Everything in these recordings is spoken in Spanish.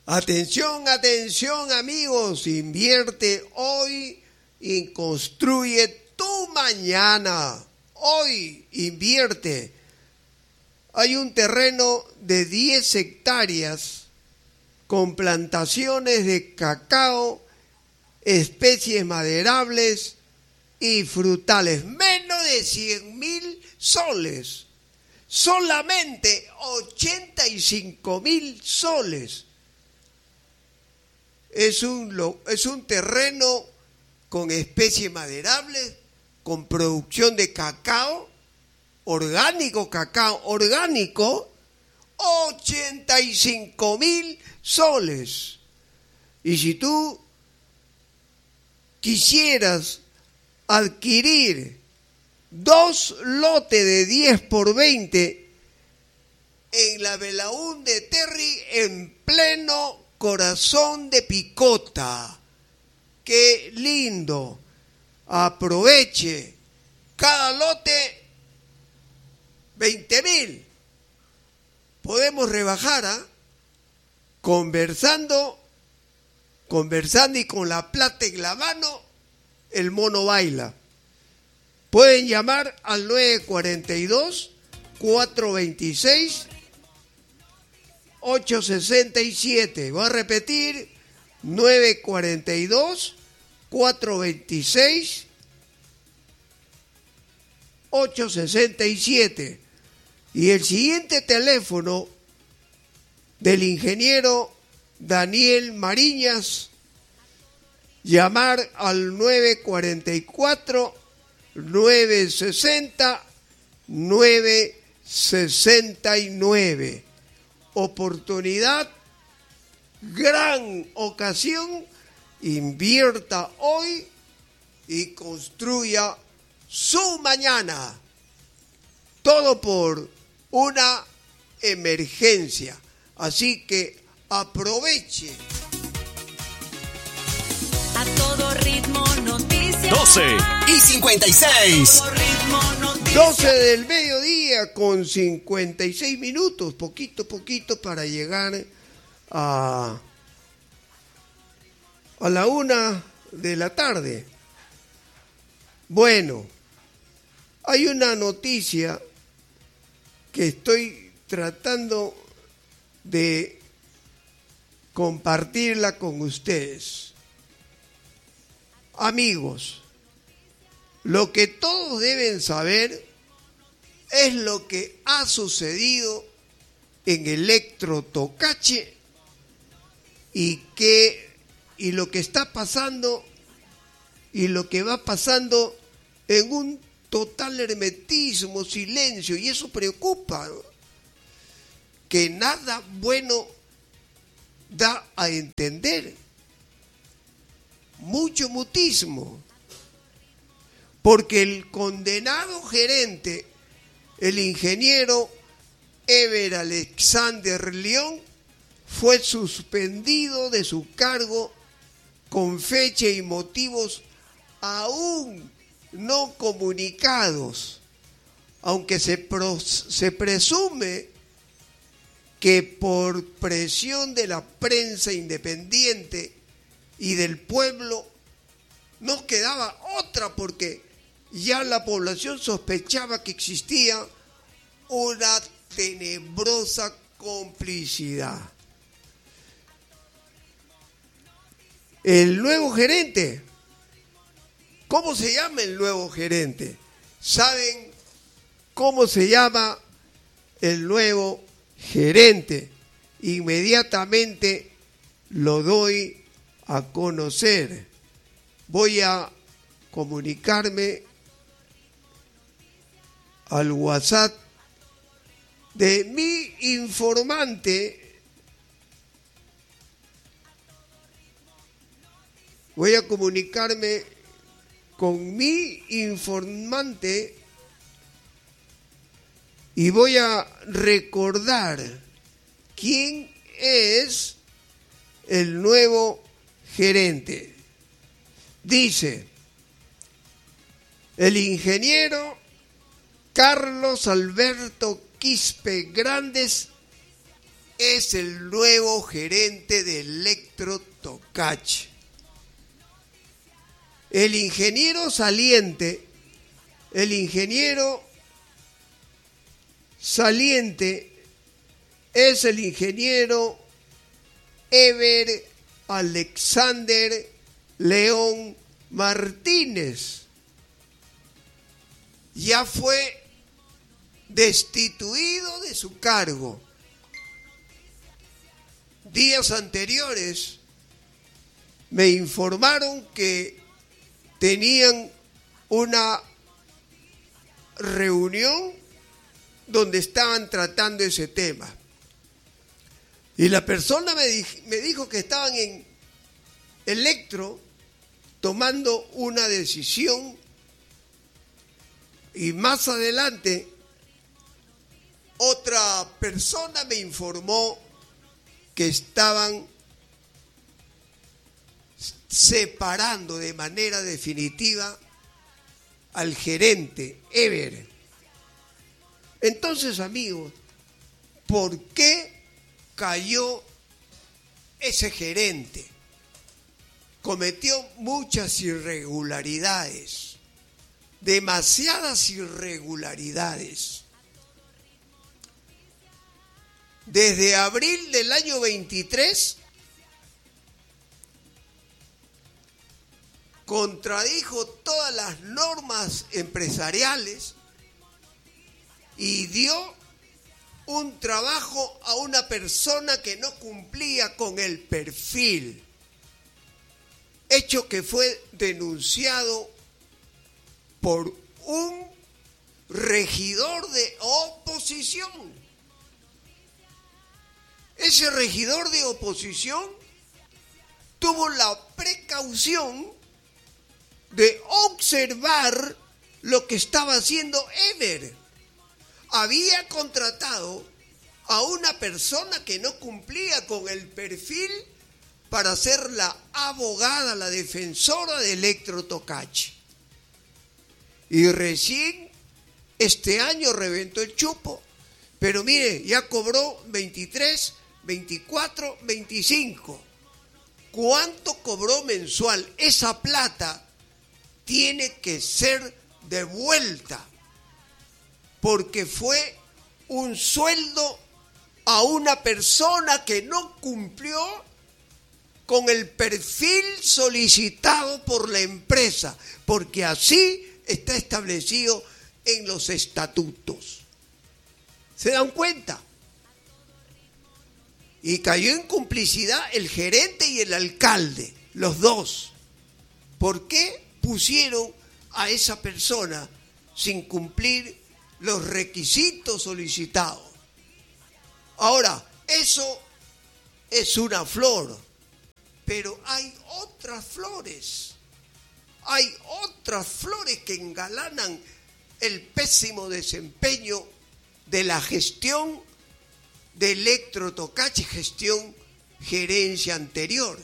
Atención, atención amigos, invierte hoy y construye tu mañana. Hoy invierte. Hay un terreno de 10 hectáreas con plantaciones de cacao, especies maderables y frutales. Menos de 100.000 soles. Solamente 85.000 soles. Es un terreno con especies maderables, con producción de cacao orgánico, 85.000 soles. Y si tú quisieras adquirir 2 lotes de 10 por 20 en la Belaúnde Terry, en pleno corazón de Picota. ¡Qué lindo! Aproveche. Cada lote 20.000. Podemos rebajar, conversando y con la plata en la mano, el mono baila. Pueden llamar al 942-426-867. Voy a repetir, 942-426-867. Y el siguiente teléfono del ingeniero Daniel Mariñas, llamar al 944-960-969. Oportunidad, gran ocasión. Invierta hoy y construya su mañana. Todo por una emergencia. Así que aproveche. A todo ritmo noticias. 12:56. 12 del mediodía con 56 minutos. Poquito para llegar a la 1 de la tarde. Bueno, hay una noticia que estoy tratando de compartirla con ustedes. Amigos, lo que todos deben saber es lo que ha sucedido en Electro Tocache y lo que está pasando y lo que va pasando en un total hermetismo, silencio, y eso preocupa, ¿no? Que nada bueno da a entender. Mucho mutismo. Porque el condenado gerente, el ingeniero Ever Alexander León, fue suspendido de su cargo con fecha y motivos aún no comunicados, aunque se presume que por presión de la prensa independiente y del pueblo no quedaba otra, porque ya la población sospechaba que existía una tenebrosa complicidad. El nuevo gerente, ¿cómo se llama el nuevo gerente? ¿Saben cómo se llama el nuevo gerente? Inmediatamente lo doy a conocer. Voy a comunicarme al WhatsApp de mi informante. Voy a comunicarme con mi informante y voy a recordar quién es el nuevo gerente. Dice: el ingeniero Carlos Alberto Quispe Grandes es el nuevo gerente de Electro Tocache. El ingeniero saliente es el ingeniero Ever Alexander León Martínez. Ya fue destituido de su cargo. Días anteriores me informaron que tenían una reunión donde estaban tratando ese tema. Y la persona me dijo que estaban en Electro tomando una decisión, y más adelante otra persona me informó que estaban separando de manera definitiva al gerente Ever. Entonces, amigos, ¿por qué cayó ese gerente? Cometió muchas irregularidades, demasiadas irregularidades. Desde abril del año 23 contradijo todas las normas empresariales y dio un trabajo a una persona que no cumplía con el perfil, hecho que fue denunciado por un regidor de oposición. Ese regidor de oposición tuvo la precaución de observar lo que estaba haciendo Ever. Había contratado a una persona que no cumplía con el perfil para ser la abogada, la defensora de Electro Tocache. Y recién este año reventó el chupo. Pero mire, ya cobró 23, 24, 25. ¿Cuánto cobró mensual? Esa plata tiene que ser devuelta, porque fue un sueldo a una persona que no cumplió con el perfil solicitado por la empresa, porque así está establecido en los estatutos. ¿Se dan cuenta? Y cayó en complicidad el gerente y el alcalde, los dos. ¿Por qué pusieron a esa persona sin cumplir los requisitos solicitados? Ahora, eso es una flor, pero hay otras flores. Hay otras flores que engalanan el pésimo desempeño de la gestión de Electro Tocache, gestión gerencia anterior.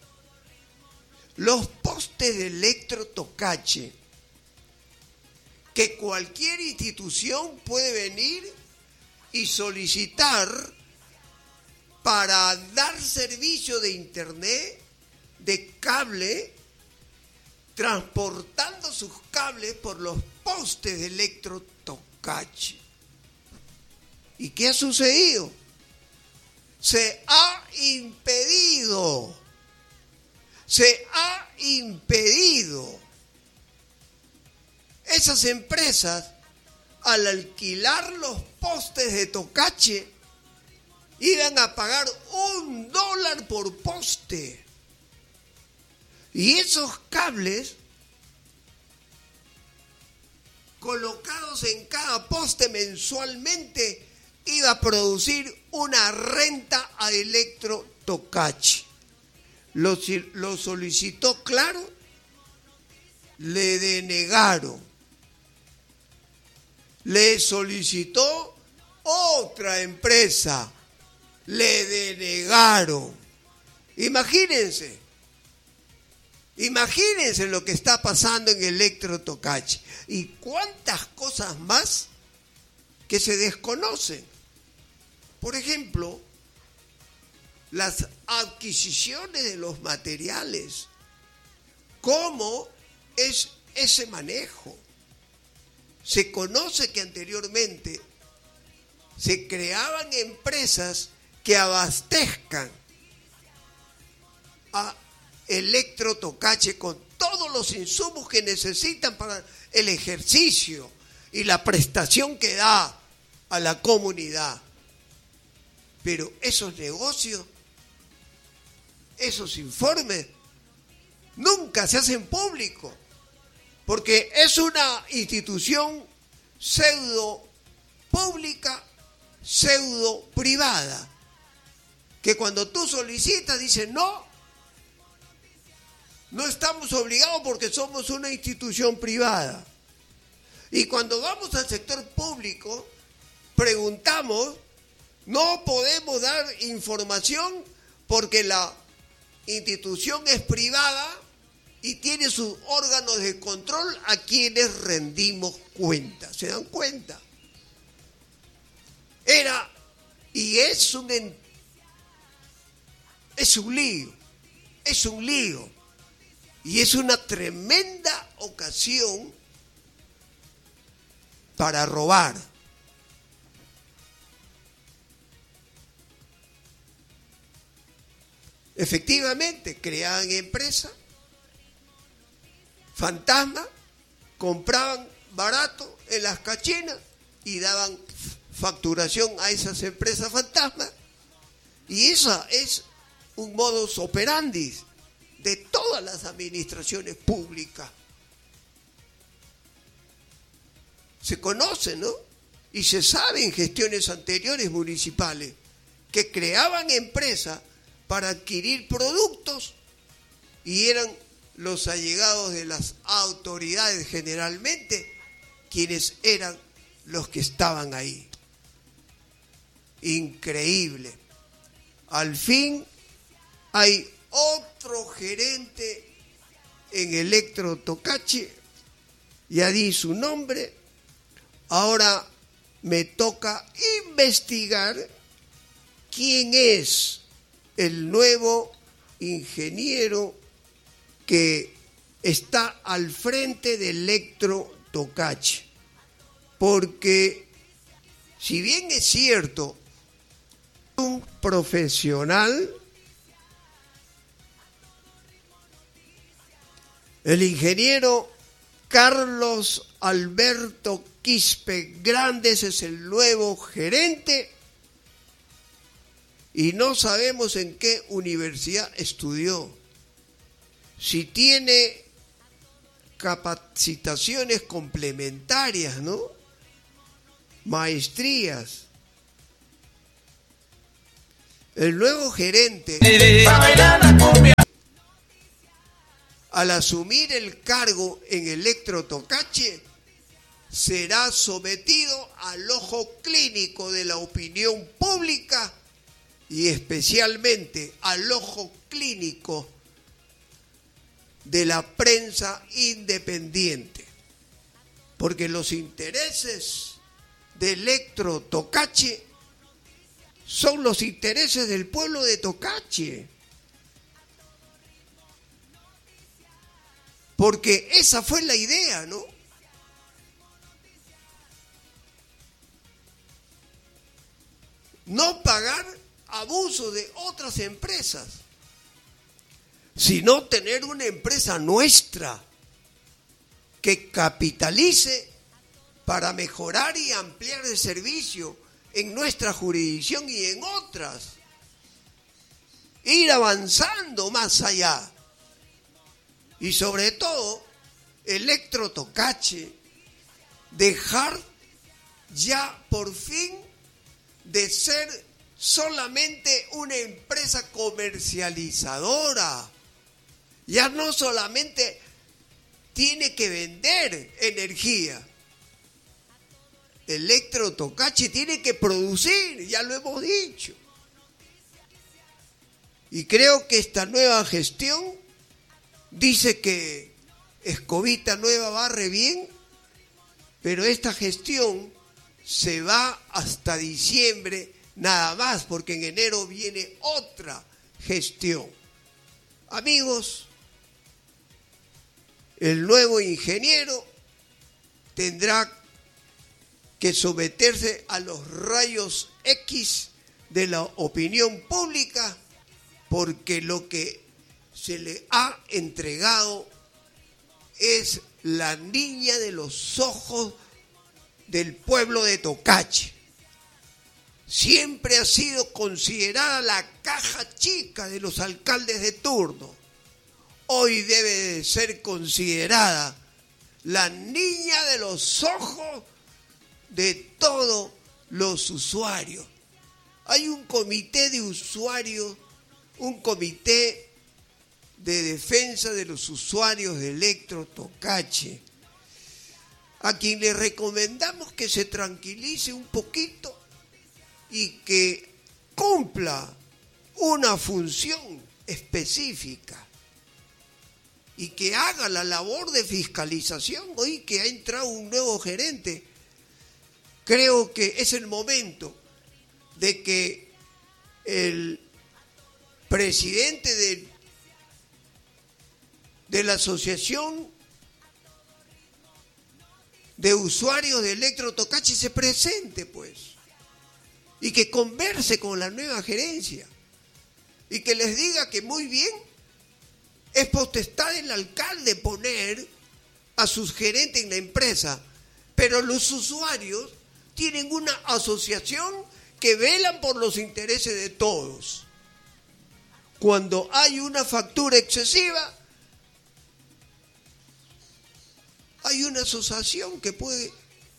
Los postes de Electro Tocache, que cualquier institución puede venir y solicitar para dar servicio de internet, de cable, transportando sus cables por los postes de Electro Tocache. ¿Y qué ha sucedido? Se ha impedido. Esas empresas, al alquilar los postes de Tocache, iban a pagar $1 por poste. Y esos cables colocados en cada poste mensualmente iba a producir una renta a Electro Tocache. Lo solicitó Claro, le denegaron. Le solicitó otra empresa, le denegaron. Imagínense lo que está pasando en Electro Tocache y cuántas cosas más que se desconocen. Por ejemplo, las adquisiciones de los materiales. ¿Cómo es ese manejo? Se conoce que anteriormente se creaban empresas que abastezcan a Electrotocache con todos los insumos que necesitan para el ejercicio y la prestación que da a la comunidad. Pero esos negocios, esos informes, nunca se hacen públicos, porque es una institución pseudo pública, pseudo privada, que cuando tú solicitas dice no estamos obligados porque somos una institución privada. Y cuando vamos al sector público, preguntamos, no podemos dar información porque la institución es privada y tiene sus órganos de control a quienes rendimos cuenta. ¿Se dan cuenta? Era y es un lío. Y es una tremenda ocasión para robar. Efectivamente, creaban empresas, fantasma, compraban barato en las cachinas y daban facturación a esas empresas fantasmas. Y esa es un modus operandi de todas las administraciones públicas. Se conoce, ¿no? Y se sabe en gestiones anteriores municipales que creaban empresas para adquirir productos y eran los allegados de las autoridades generalmente quienes eran los que estaban ahí. Increíble. Al fin hay otro gerente en Electrotocache, ya di su nombre, ahora me toca investigar quién es el nuevo ingeniero que está al frente de Electrotocache, porque si bien es cierto, un profesional, el ingeniero Carlos Alberto Quispe Grandes es el nuevo gerente y no sabemos en qué universidad estudió. Si tiene capacitaciones complementarias, ¿no? Maestrías. El nuevo gerente, al asumir el cargo en Electrotocache, será sometido al ojo clínico de la opinión pública y especialmente al ojo clínico de la prensa independiente, porque los intereses de Electrotocache son los intereses del pueblo de Tocache, porque esa fue la idea, ¿no? No pagar abuso de otras empresas, sino tener una empresa nuestra que capitalice para mejorar y ampliar el servicio en nuestra jurisdicción y en otras. Ir avanzando más allá. Y sobre todo, Electrotocache, dejar ya por fin de ser solamente una empresa comercializadora. Ya no solamente tiene que vender energía. Electrotocache tiene que producir, ya lo hemos dicho. Y creo que esta nueva gestión dice que Escobita Nueva barre bien, pero esta gestión se va hasta diciembre nada más, porque en enero viene otra gestión. Amigos, el nuevo ingeniero tendrá que someterse a los rayos X de la opinión pública, porque lo que se le ha entregado es la niña de los ojos del pueblo de Tocache. Siempre ha sido considerada la caja chica de los alcaldes de turno. Hoy debe de ser considerada la niña de los ojos de todos los usuarios. Hay un comité de usuarios, un comité de defensa de los usuarios de Electro Tocache, a quien le recomendamos que se tranquilice un poquito y que cumpla una función específica y que haga la labor de fiscalización. Hoy que ha entrado un nuevo gerente, creo que es el momento de que el presidente de la Asociación de Usuarios de Electro Tocache se presente, pues, y que converse con la nueva gerencia y que les diga que muy bien, es potestad del alcalde poner a sus gerentes en la empresa, pero los usuarios tienen una asociación que velan por los intereses de todos. Cuando hay una factura excesiva, hay una asociación que puede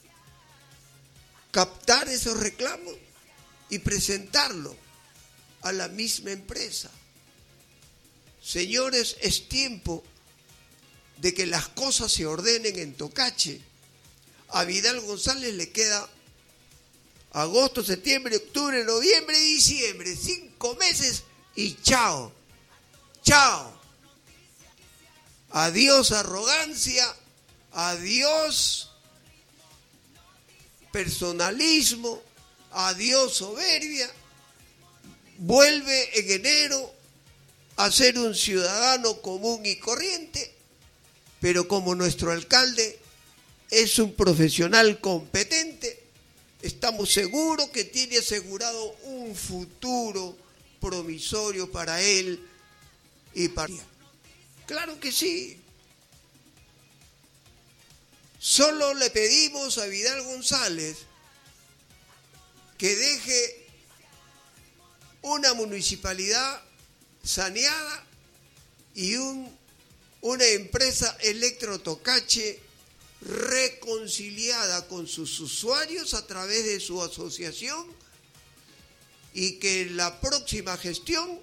captar esos reclamos y presentarlo a la misma empresa. Señores, es tiempo de que las cosas se ordenen en Tocache. A Vidal González le queda agosto, septiembre, octubre, noviembre y diciembre. 5 meses y chao. Chao. Adiós arrogancia, adiós personalismo, adiós soberbia. Vuelve en enero a ser un ciudadano común y corriente, pero como nuestro alcalde es un profesional competente, estamos seguros que tiene asegurado un futuro promisorio para él y para ella. Claro que sí. Solo le pedimos a Vidal González que deje una municipalidad saneada y una empresa Electro Tocache reconciliada con sus usuarios a través de su asociación, y que la próxima gestión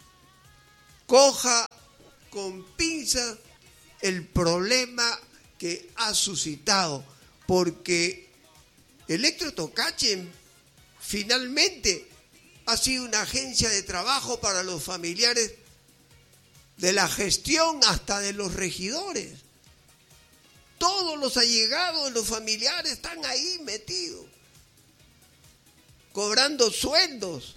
coja con pinzas el problema que ha suscitado, porque Electro Tocache finalmente ha sido una agencia de trabajo para los familiares de la gestión hasta de los regidores. Todos los allegados de los familiares están ahí metidos, cobrando sueldos,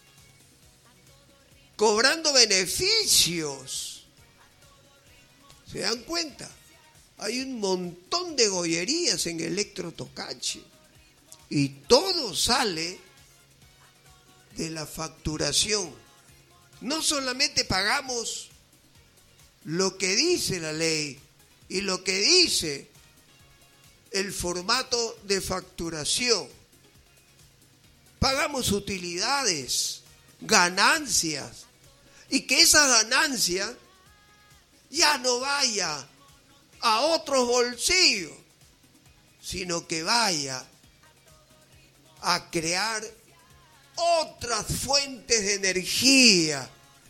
cobrando beneficios. ¿Se dan cuenta? Hay un montón de gollerías en Electro Tocache y todo sale de la facturación. No solamente pagamos lo que dice la ley y lo que dice el formato de facturación, pagamos utilidades, ganancias, y que esa ganancia ya no vaya a otros bolsillos, sino que vaya a crear otras fuentes de energía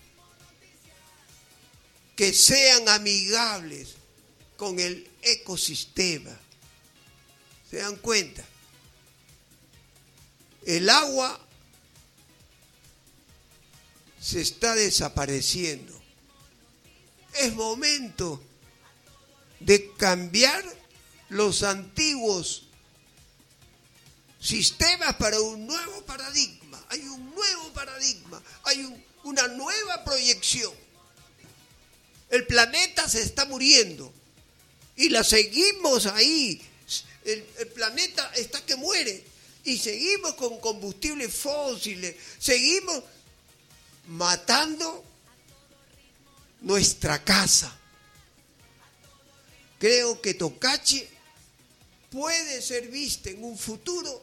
que sean amigables con el ecosistema. ¿Se dan cuenta? El agua se está desapareciendo. Es momento de cambiar los antiguos sistemas para un nuevo paradigma. Hay un nuevo paradigma, hay una nueva proyección. El planeta se está muriendo y la seguimos ahí. El planeta está que muere y seguimos con combustibles fósiles, seguimos matando nuestra casa. Creo que Tocache puede ser vista en un futuro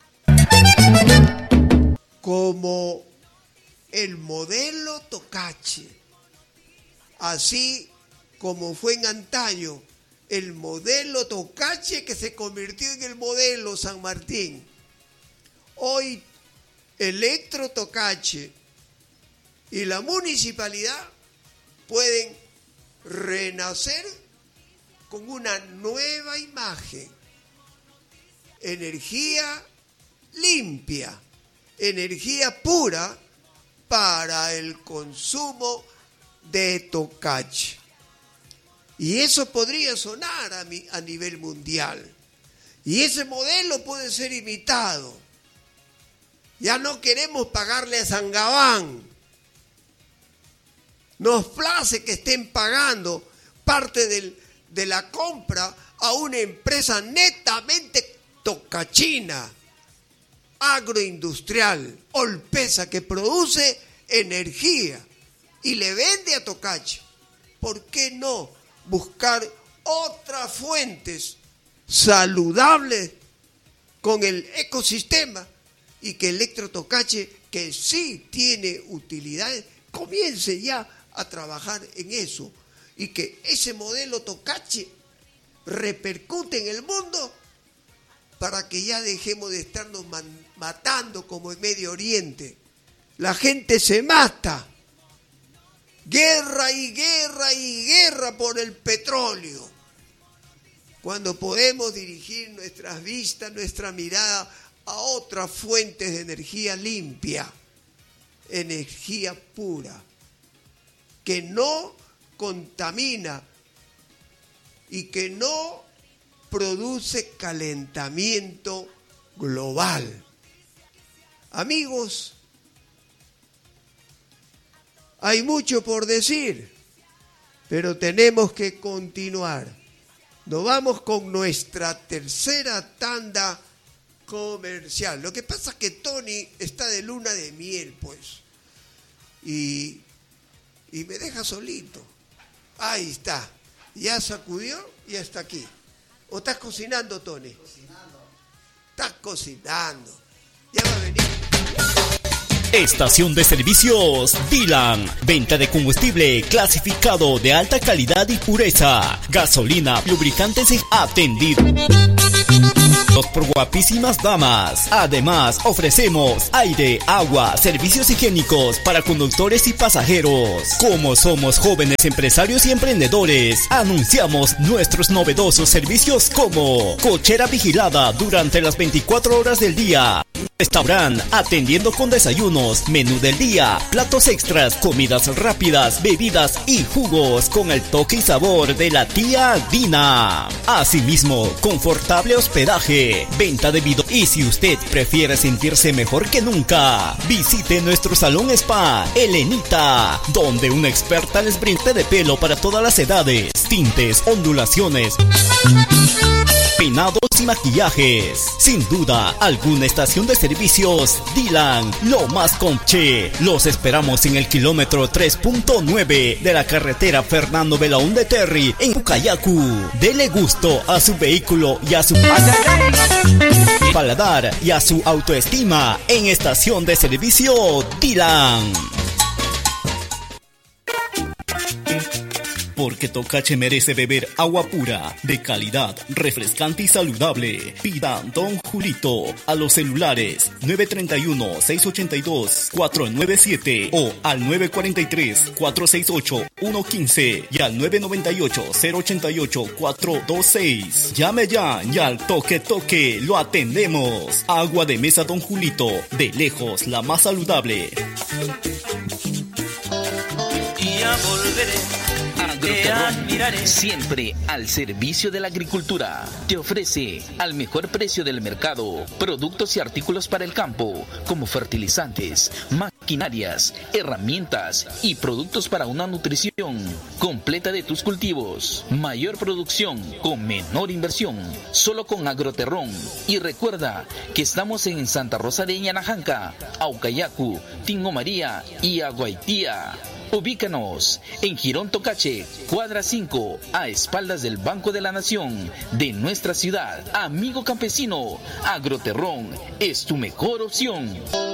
como el modelo Tocache, así como fue en antaño el modelo Tocache que se convirtió en el modelo San Martín. Hoy Electro Tocache y la municipalidad pueden renacer con una nueva imagen. Energía limpia, energía pura para el consumo de Tocache. Y eso podría sonar a nivel mundial. Y ese modelo puede ser imitado. Ya no queremos pagarle a Sangabán. Nos place que estén pagando parte de la compra a una empresa netamente tocachina, agroindustrial, Olpesa, que produce energía y le vende a Tocache. ¿Por qué no buscar otras fuentes saludables con el ecosistema y que Electro Tocache, que sí tiene utilidades, comience ya a trabajar en eso y que ese modelo Tocache repercute en el mundo para que ya dejemos de estarnos matando como en Medio Oriente? La gente se mata. Guerra y guerra y guerra por el petróleo. Cuando podemos dirigir nuestras vistas, nuestra mirada a otras fuentes de energía limpia, energía pura, que no contamina y que no produce calentamiento global. Amigos, hay mucho por decir, pero tenemos que continuar. Nos vamos con nuestra tercera tanda comercial. Lo que pasa es que Tony está de luna de miel, pues, y me deja solito. Ahí está, ya sacudió y hasta aquí. ¿O estás cocinando, Tony? Cocinando. Estás cocinando. Ya va a venir. Estación de servicios Dylan. Venta de combustible clasificado de alta calidad y pureza. Gasolina, lubricantes y atendido por guapísimas damas. Además, ofrecemos aire, agua, servicios higiénicos para conductores y pasajeros. Como somos jóvenes empresarios y emprendedores, anunciamos nuestros novedosos servicios como cochera vigilada durante las 24 horas del día. Restaurante atendiendo con desayunos, menú del día, platos extras, comidas rápidas, bebidas y jugos con el toque y sabor de la tía Dina. Asimismo, confortable hospedaje, venta de video. Y si usted prefiere sentirse mejor que nunca, visite nuestro salón spa Elenita, donde una experta les brinda de pelo para todas las edades, tintes, ondulaciones, peinados y maquillajes. Sin duda, alguna estación de servicios Dylan, lo más conche. Los esperamos en el kilómetro 3.9 de la carretera Fernando Belaúnde Terry en Pucayacu. Dele gusto a su vehículo y a su paladar y a su autoestima en estación de servicio Dylan. Porque Tocache merece beber agua pura, de calidad, refrescante y saludable. Pida Don Julito a los celulares 931-682-497 o al 943-468-115 y al 998-088-426. Llame ya y al toque lo atendemos. Agua de mesa Don Julito, de lejos la más saludable. Y ya volveré. admiraré. Siempre al servicio de la agricultura. Te ofrece al mejor precio del mercado productos y artículos para el campo, como fertilizantes, maquinarias, herramientas y productos para una nutrición completa de tus cultivos. Mayor producción con menor inversión, solo con Agroterrón. Y recuerda que estamos en Santa Rosa de Ñanajanca, Aucayacu, Tingo María y Aguaitía. Ubícanos en Girón Tocache, cuadra 5, a espaldas del Banco de la Nación de nuestra ciudad. Amigo campesino, Agroterrón es tu mejor opción.